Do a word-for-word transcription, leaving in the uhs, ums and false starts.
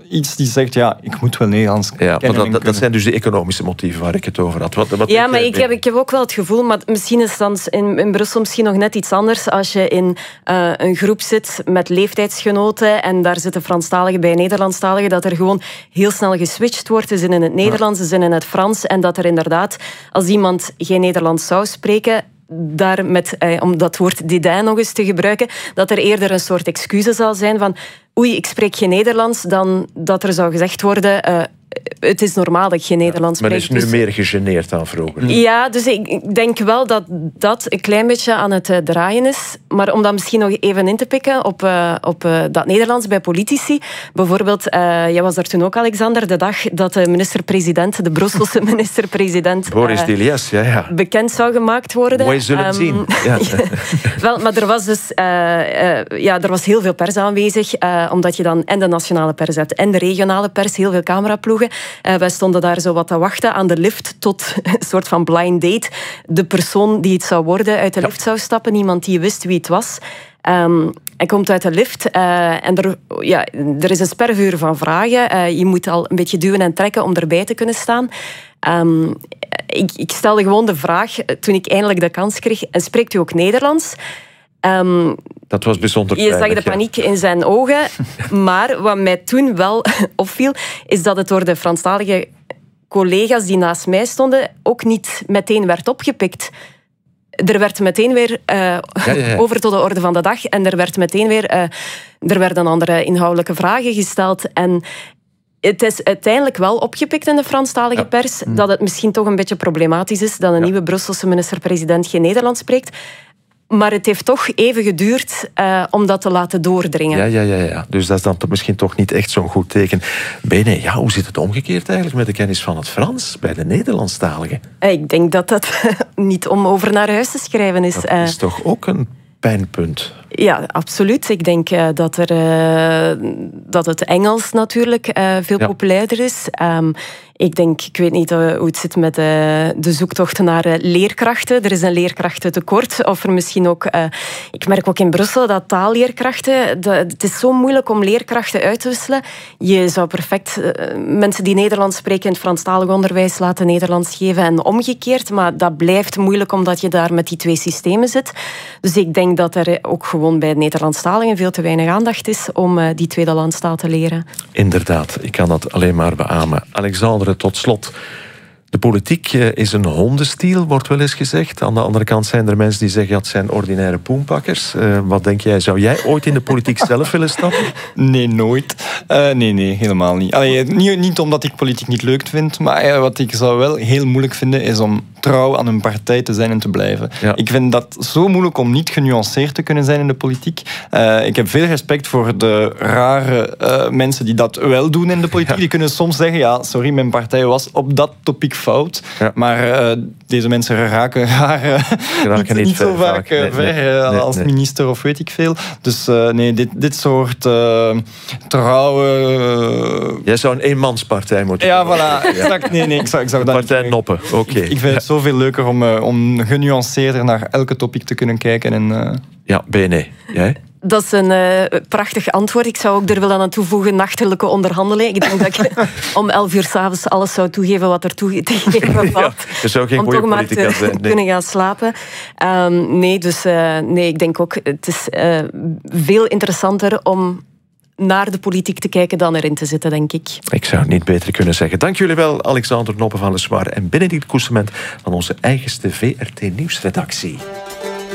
iets die zegt, ja, ik moet wel Nederlands ja, kennen. Maar dat, dat zijn dus de economische motieven waar ik het over had. Wat, wat ja, maar ik heb, ik heb ook wel het gevoel, maar misschien is het dan in, in Brussel misschien nog net iets anders als je in uh, een groep zit met leeftijdsgenoten en daar zitten Franstaligen bij Nederlandstaligen, dat er gewoon heel snel geswitcht wordt. Ze zijn in het Nederlands, ze zijn in het Frans en dat er inderdaad, als iemand geen Nederlands zou spreken, daar met, eh, om dat woord dédain nog eens te gebruiken, dat er eerder een soort excuus zal zijn van oei, ik spreek geen Nederlands, dan dat er zou gezegd worden uh, het is normaal dat ik geen Nederlands spreek. spreek. Men is nu dus, meer gegeneerd dan vroeger. Ja, dus ik denk wel dat dat een klein beetje aan het uh, draaien is. Maar om dat misschien nog even in te pikken op, uh, op uh, dat Nederlands bij politici. Bijvoorbeeld, uh, jij was daar toen ook, Alexander, de dag dat de minister-president, de Brusselse minister-president... Boris uh, Diliès, ja, ja. bekend zou gemaakt worden. Wij zullen um, zien. Ja. Wel, maar er was dus uh, uh, ja, er was heel veel pers aanwezig, uh, omdat je dan en de nationale pers hebt en de regionale pers, heel veel cameraploegen. Uh, wij stonden daar zo wat te wachten aan de lift tot een soort van blind date. De persoon die het zou worden uit de lift ja. zou stappen, niemand die wist wie het was. Um, hij komt uit de lift uh, en er, ja, er is een spervuur van vragen. Uh, je moet al een beetje duwen en trekken om erbij te kunnen staan. Um, ik, ik stelde gewoon de vraag, toen ik eindelijk de kans kreeg, en spreekt u ook Nederlands? Um, dat was bijzonder Je zag de paniek ja. in zijn ogen. Maar wat mij toen wel opviel, is dat het door de Franstalige collega's die naast mij stonden ook niet meteen werd opgepikt. Er werd meteen weer uh, ja, ja, ja. over tot de orde van de dag. En er werd meteen weer... Uh, er werden andere inhoudelijke vragen gesteld. En het is uiteindelijk wel opgepikt in de Franstalige ja. pers dat het misschien toch een beetje problematisch is dat een ja. nieuwe Brusselse minister-president geen Nederlands spreekt. Maar het heeft toch even geduurd uh, om dat te laten doordringen. Ja, ja, ja, ja. Dus dat is dan misschien toch niet echt zo'n goed teken. Bene, ja, hoe zit het omgekeerd eigenlijk met de kennis van het Frans bij de Nederlandstaligen? Ik denk dat dat niet om over naar huis te schrijven is. Dat is toch ook een pijnpunt? Ja, absoluut. Ik denk uh, dat, er, uh, dat het Engels natuurlijk uh, veel ja. populairder is. Um, ik denk, ik weet niet uh, hoe het zit met uh, de zoektocht naar uh, leerkrachten. Er is een leerkrachtentekort. Of er misschien ook... Uh, ik merk ook in Brussel dat taalleerkrachten... De, het is zo moeilijk om leerkrachten uit te wisselen. Je zou perfect uh, mensen die Nederlands spreken in het Franstalig onderwijs laten Nederlands geven en omgekeerd. Maar dat blijft moeilijk omdat je daar met die twee systemen zit. Dus ik denk dat er ook gewoon bij Nederlandstaligen veel te weinig aandacht is om uh, die tweede landstaal te leren. Inderdaad, ik kan dat alleen maar beamen. Alexander, tot slot. De politiek is een hondenstiel, wordt wel eens gezegd. Aan de andere kant zijn er mensen die zeggen dat zijn ordinaire poenpakkers. Uh, wat denk jij? Zou jij ooit in de politiek zelf willen stappen? Nee, nooit. Uh, nee, nee, helemaal niet. Allee, niet. Niet omdat ik politiek niet leuk vind, maar uh, wat ik zou wel heel moeilijk vinden is om trouw aan een partij te zijn en te blijven. Ja. Ik vind dat zo moeilijk om niet genuanceerd te kunnen zijn in de politiek. Uh, ik heb veel respect voor de rare uh, mensen die dat wel doen in de politiek. Ja. Die kunnen soms zeggen, ja, sorry, mijn partij was op dat topic fout. Ja. Maar uh, deze mensen raken haar uh, niet, niet, niet zo ver, vaak uh, nee, ver nee, nee, als nee. minister of weet ik veel. Dus uh, nee, dit, dit soort uh, trouwe... Uh... Jij zou een eenmanspartij moeten Ja, voilà. Exact. Nee, nee, ik zou, ik zou dat partij niet noppen, oké. Okay. Ik, ik vind het zoveel leuker om, uh, om genuanceerder naar elke topic te kunnen kijken. En, uh... Ja, Bene. Jij? Dat is een uh, prachtig antwoord. Ik zou ook er willen aan toevoegen nachtelijke onderhandeling. Ik denk dat ik om elf uur 's avonds alles zou toegeven wat er toe te geven valt. Ja, je zou geen goede politica zijn. Nee. Kunnen gaan slapen. Um, nee, dus uh, nee, ik denk ook, het is uh, veel interessanter om naar de politiek te kijken dan erin te zitten, denk ik. Ik zou het niet beter kunnen zeggen. Dank jullie wel, Alexander Noppen van Le Soir en Bénédicte Coussement van onze eigenste V R T Nieuwsredactie.